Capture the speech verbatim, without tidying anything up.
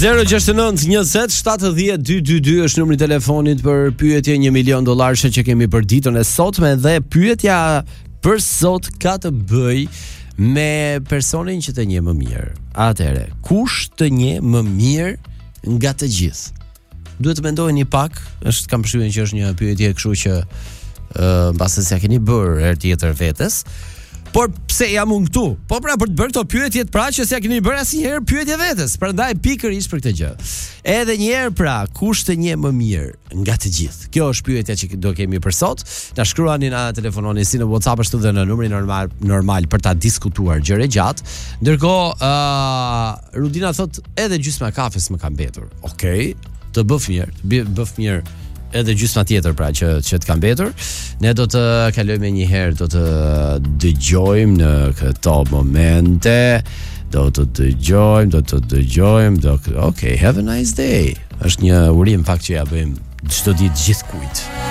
zero gjasht e nëntë njëzet shtatëdhjetë dy dy dy është numri i telefonit për pyetje një milion dollarësh që kemi për ditën e sotme, dhe pyetja për sot ka të bëj me personin që të njeh më mirë. Atëherë, kush të njeh më mirë nga të gjithë? Duhet të mendojeni pak, është kam përshtypjen që është një pyetje kështu që ë mbas se ja keni bërë herë tjetër vetes. Por pse jam unë këtu? Po pra për të bërë këto pyetjet pra që s'ja keni bërë asnjëherë pyetje vetes. Prandaj pikërisht për këtë gjë. Edhe një herë pra, kush të njeh më mirë nga të gjithë? Kjo është pyetja që do kemi për sot. Na shkruani, na telefononi si në WhatsApp ashtu dhe në numrin normal normal për ta diskutuar gjëre gjatë. Ndërkohë, uh, Rudina thot edhe gjysma e kafes më ka mbetur. Okej, okay, të bëf mirë, të bëf mirë. Edhe gjysma tjetër pra që që të ka mbetur. Ne do të kalojmë një herë, do të dëgjojmë në këto momente, do të dëgjojmë, do të dëgjojmë, do okay, have a nice day. Është një urim fakt që ja bëjmë çdo ditë gjithkujt.